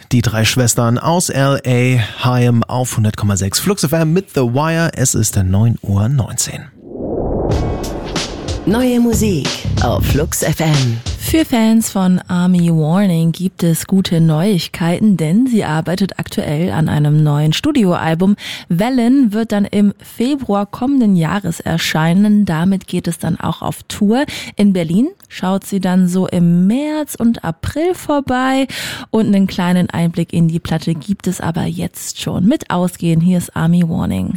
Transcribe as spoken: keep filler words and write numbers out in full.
die drei Schwestern aus L A, Haim auf hundert Komma sechs Flux F M mit The Wire. Es ist neun Uhr neunzehn. Neue Musik auf Flux F M. Für Fans von Army Warning gibt es gute Neuigkeiten, denn sie arbeitet aktuell an einem neuen Studioalbum. Wellen wird dann im Februar kommenden Jahres erscheinen. Damit geht es dann auch auf Tour. In Berlin schaut sie dann so im März und April vorbei. Und einen kleinen Einblick in die Platte gibt es aber jetzt schon. Mit Ausgehen, hier ist Army Warning.